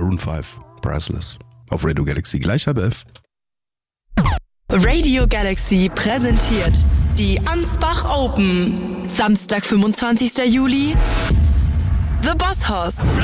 Maroon 5, Priceless. Auf Radio Galaxy gleich 11:30. Radio Galaxy präsentiert die Ansbach Open. Samstag, 25. Juli. The Boss Hoss.